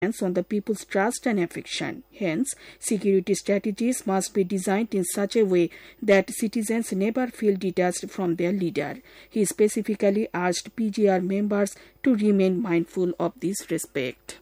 on the people's trust and affection. Hence, security strategies must be designed in such a way that citizens never feel detached from their leader. He specifically urged PGR members to remain mindful of this respect.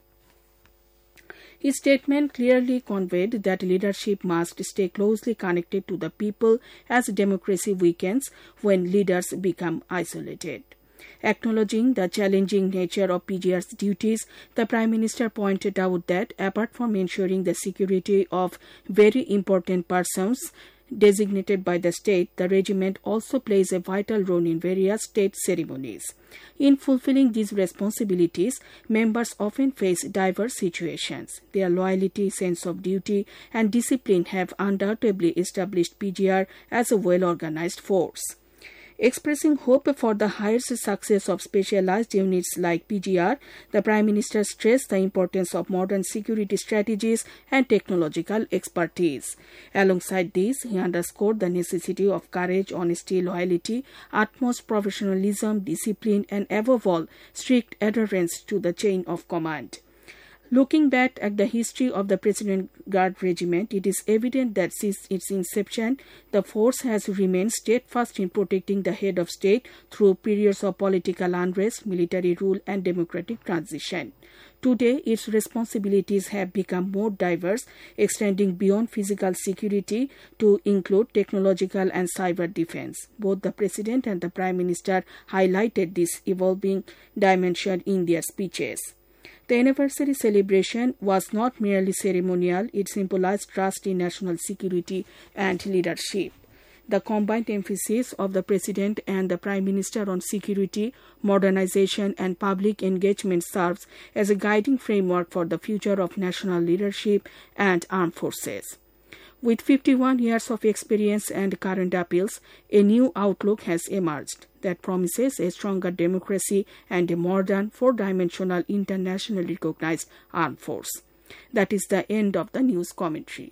His statement clearly conveyed that leadership must stay closely connected to the people as democracy weakens when leaders become isolated. Acknowledging the challenging nature of PGR's duties, the Prime Minister pointed out that apart from ensuring the security of very important persons designated by the state, the regiment also plays a vital role in various state ceremonies. In fulfilling these responsibilities, members often face diverse situations. Their loyalty, sense of duty, and discipline have undoubtedly established PGR as a well-organized force. Expressing hope for the higher success of specialized units like PGR, the Prime Minister stressed the importance of modern security strategies and technological expertise. Alongside this, he underscored the necessity of courage, honesty, loyalty, utmost professionalism, discipline, and above all, strict adherence to the chain of command. Looking back at the history of the President Guard Regiment, it is evident that since its inception, the force has remained steadfast in protecting the head of state through periods of political unrest, military rule, and democratic transition. Today, its responsibilities have become more diverse, extending beyond physical security to include technological and cyber defense. Both the President and the Prime Minister highlighted this evolving dimension in their speeches. The anniversary celebration was not merely ceremonial, it symbolized trust in national security and leadership. The combined emphasis of the President and the Prime Minister on security, modernization, and public engagement serves as a guiding framework for the future of national leadership and armed forces. With 51 years of experience and current appeals, a new outlook has emerged that promises a stronger democracy and a modern, four-dimensional, internationally recognized armed force. That is the end of the news commentary.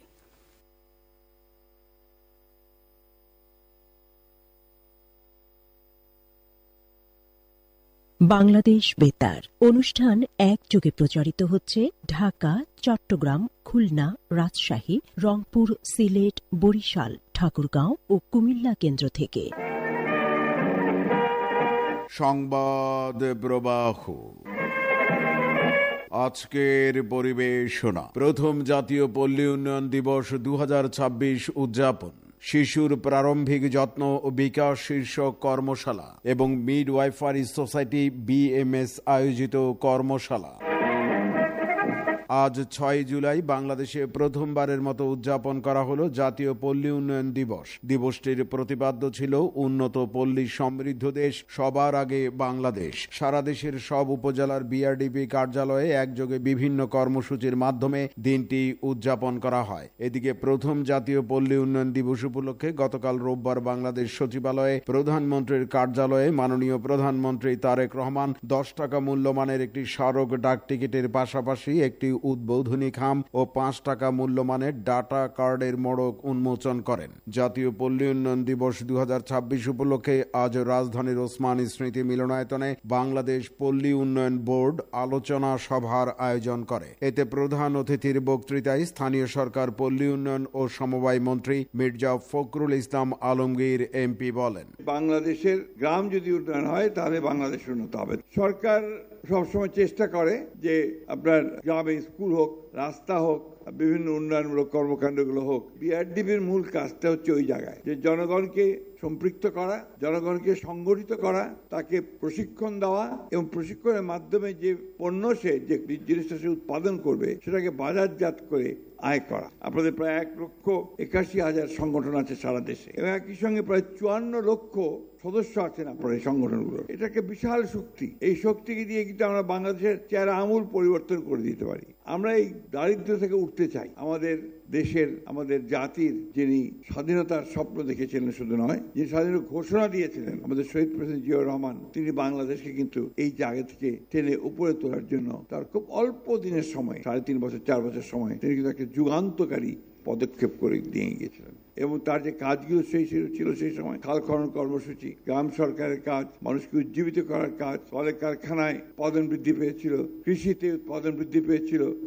Bangladesh বেতার অনুষ্ঠান একযোগে প্রচারিত হচ্ছে ঢাকা, চট্টগ্রাম, খুলনা, রাজশাহী, রংপুর, সিলেট, বরিশাল, ঠাকুরগাঁও ও কুমিল্লা কেন্দ্র থেকে। সংবাদ প্রবাহ আজকের পরিবেশনা। প্রথম জাতীয় পল্লী উন্নয়ন দিবস 2026 উদযাপন, শিশুর প্রারম্ভিক যত্ন ও বিকাশ শীর্ষক কর্মশালা এবং মিডওয়াইফারি সোসাইটি BMS আয়োজিত কর্মশালা। আজ 6 জুলাই বাংলাদেশে প্রথমবারের মতো উদযাপন করা হলো জাতীয় পল্লী উন্নয়ন দিবস। দিবসটির প্রতিপাদ্য ছিল উন্নত পল্লী সমৃদ্ধ দেশ, সবার আগে বাংলাদেশ। সারা দেশের সব উপজেলার BRDP কার্যালয়ে একযোগে বিভিন্ন কর্মসূচির মাধ্যমে দিনটি উদযাপন করা হয়। এদিকে প্রথম জাতীয় পল্লী উন্নয়ন দিবস উপলক্ষে গতকাল রোববার বাংলাদেশ সচিবালয়ে প্রধানমন্ত্রীর কার্যালয়ে মাননীয় প্রধানমন্ত্রী তারেক রহমান 10 টাকা মূল্যমানের একটি স্মারক ডাক টিকিটের পাশাপাশি একটি উদ্বোধনী খাম ও 5 টাকা মূল্যমানের ডাটা কার্ডের মোড়ক উন্মোচন করেন। জাতীয় পল্লী উন্নয়ন দিবস 2026 উপলক্ষে আজ রাজধানীর ওসমানী স্মৃতি মিলনায়তনে বাংলাদেশ পল্লী উন্নয়ন বোর্ড আলোচনা সভার আয়োজন করে। এতে প্রধান অতিথির বক্তৃতায় স্থানীয় সরকার, পল্লী উন্নয়ন ও সমবায় মন্ত্রী মির্জা ফখরুল ইসলাম আলমগীর MP বলেন, বাংলাদেশের গ্রাম যদি উন্নয়ন হয় তাহলে বাংলাদেশ উন্নত হবে। সরকার সবসময় চেষ্টা করে যে আপনার গ্রামে স্কুল হোক, রাস্তা হোক, বিভিন্ন উন্নয়নমূলক কর্মকাণ্ডগুলো হোক। BRDPর মূল কাজটা হচ্ছে ওই জায়গায় যে জনগণকে সম্পৃক্ত করা, জনগণকে সংগঠিত করা, তাকে প্রশিক্ষণ দেওয়া এবং প্রশিক্ষণের মাধ্যমে যে পণ্য সে যে জিনিসটা সে উৎপাদন করবে সেটাকে বাজারজাত করে আয় করা। আপনাদের প্রায় 1,81,000 সংগঠন আছে সারা দেশে এবং একই সঙ্গে প্রায় 54 লক্ষ সদস্য আছেন আপনার এই সংগঠনগুলো। এটাকে বিশাল শক্তি। এই শক্তিকে দিয়ে কিন্তু আমরা বাংলাদেশের চেহারা আমূল পরিবর্তন করে দিতে পারি। আমরা এই দারিদ্র্য থেকে উঠতে চাই। আমাদের দেশের, আমাদের জাতির যিনি স্বাধীনতার স্বপ্ন দেখেছিলেন, শুধু নয়, যিনি স্বাধীনতা ঘোষণা দিয়েছিলেন, আমাদের শহীদ প্রেসিডেন্ট জিয়াউর রহমান, তিনি বাংলাদেশকে কিন্তু এই জায়গা থেকে টেনে উপরে তোলার জন্য তার খুব অল্প দিনের সময়, 3.5 বছর 4 বছর সময়, তিনি কিন্তু একটা যুগান্তকারী পদক্ষেপ করে দিয়ে গিয়েছিলেন। এবং তার যে কাজগুলো ছিল সেই সময় খাল খনন কর্মসূচি, গ্রাম সরকারের কাজ, মানুষকে উজ্জীবিত করার কাজ, কলে কারখানায় উৎপাদন বৃদ্ধি পেয়েছিল, কৃষিতে উৎপাদন বৃদ্ধি পেয়েছিল।